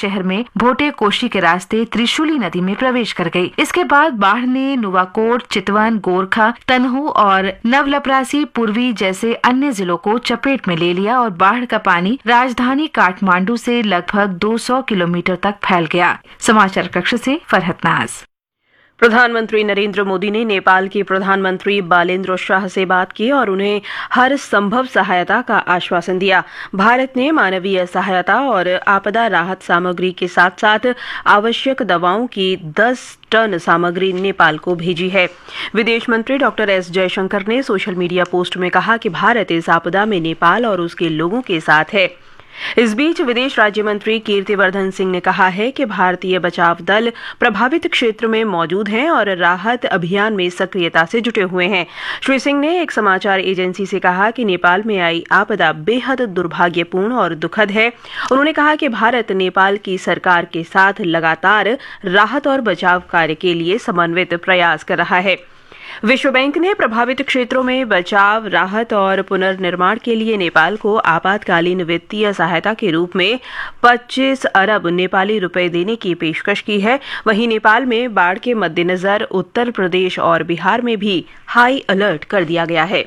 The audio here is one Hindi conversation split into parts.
शहर में भोटे कोशी के रास्ते त्रिशूली नदी में प्रवेश कर गई। इसके बाद बाढ़ ने नुवाकोट, चितवन, गोरखा, तनहू और नवलपरासी पूर्वी जैसे अन्य जिलों को चपेट में ले लिया और बाढ़ का पानी राजधानी काठमांडू से लगभग 200 किलोमीटर तक फैल गया। समाचार कक्ष से फरहत नाज। प्रधानमंत्री नरेंद्र मोदी ने नेपाल के प्रधानमंत्री बालेन्द्र शाह से बात की और उन्हें हर संभव सहायता का आश्वासन दिया। भारत ने मानवीय सहायता और आपदा राहत सामग्री के साथ साथ आवश्यक दवाओं की 10 टन सामग्री नेपाल को भेजी है। विदेश मंत्री डॉक्टर एस जयशंकर ने सोशल मीडिया पोस्ट में कहा कि भारत इस आपदा में नेपाल और उसके लोगों के साथ है। इस बीच विदेश राज्य मंत्री कीर्तिवर्धन सिंह ने कहा है कि भारतीय बचाव दल प्रभावित क्षेत्र में मौजूद हैं और राहत अभियान में सक्रियता से जुटे हुए हैं। श्री सिंह ने एक समाचार एजेंसी से कहा कि नेपाल में आई आपदा बेहद दुर्भाग्यपूर्ण और दुखद है। उन्होंने कहा कि भारत नेपाल की सरकार के साथ लगातार राहत और बचाव कार्य के लिए समन्वित प्रयास कर रहा है। विश्व बैंक ने प्रभावित क्षेत्रों में बचाव, राहत और पुनर्निर्माण के लिए नेपाल को आपातकालीन वित्तीय सहायता के रूप में 25 अरब नेपाली रुपए देने की पेशकश की है। वहीं नेपाल में बाढ़ के मद्देनजर उत्तर प्रदेश और बिहार में भी हाई अलर्ट कर दिया गया है।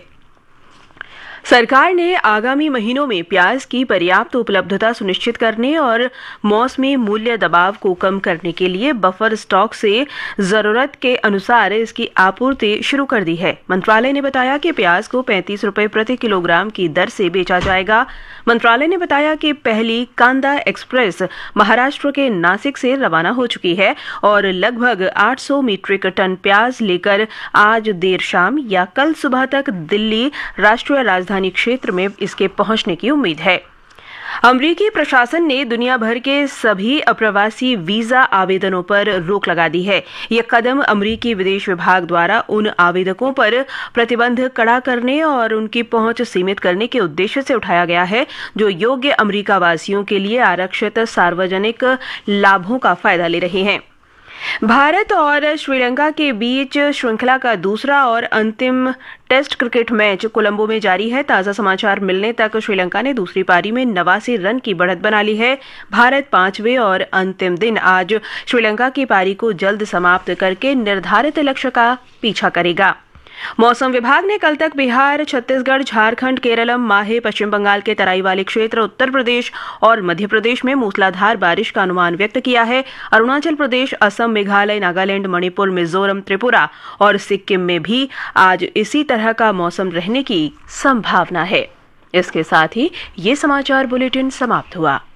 सरकार ने आगामी महीनों में प्याज की पर्याप्त उपलब्धता सुनिश्चित करने और मौसमी मूल्य दबाव को कम करने के लिए बफर स्टॉक से जरूरत के अनुसार इसकी आपूर्ति शुरू कर दी है। मंत्रालय ने बताया कि प्याज को 35 रुपए प्रति किलोग्राम की दर से बेचा जाएगा। मंत्रालय ने बताया कि पहली कांदा एक्सप्रेस महाराष्ट्र के नासिक से रवाना हो चुकी है और लगभग 800 मीट्रिक टन प्याज लेकर आज देर शाम या कल सुबह तक दिल्ली राष्ट्रीय राजधानी क्षेत्र में इसके पहुंचने की उम्मीद है। अमेरिकी प्रशासन ने दुनिया भर के सभी अप्रवासी वीजा आवेदनों पर रोक लगा दी है। यह कदम अमेरिकी विदेश विभाग द्वारा उन आवेदकों पर प्रतिबंध कड़ा करने और उनकी पहुंच सीमित करने के उद्देश्य से उठाया गया है, जो योग्य अमेरिका वासियों के लिए आरक्षित सार्वजनिक लाभों का फायदा ले रहे हैं। भारत और श्रीलंका के बीच श्रृंखला का दूसरा और अंतिम टेस्ट क्रिकेट मैच कोलंबो में जारी है। ताजा समाचार मिलने तक श्रीलंका ने दूसरी पारी में 89 रन की बढ़त बना ली है। भारत 5वें और अंतिम दिन आज श्रीलंका की पारी को जल्द समाप्त करके निर्धारित लक्ष्य का पीछा करेगा। मौसम विभाग ने कल तक बिहार, छत्तीसगढ़, झारखंड, केरलम, माहे, पश्चिम बंगाल के तराई वाले क्षेत्र, उत्तर प्रदेश और मध्य प्रदेश में मूसलाधार बारिश का अनुमान व्यक्त किया है। अरुणाचल प्रदेश, असम, मेघालय, नागालैंड, मणिपुर, मिजोरम, त्रिपुरा और सिक्किम में भी आज इसी तरह का मौसम रहने की संभावना है। इसके साथ ही ये समाचार बुलेटिन समाप्त हुआ।